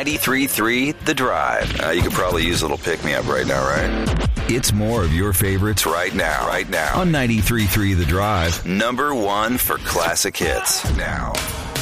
93.3 The Drive. You could probably use a little pick-me-up right now, right? It's more of your favorites right now. On 93.3 The Drive. Number one for classic hits now.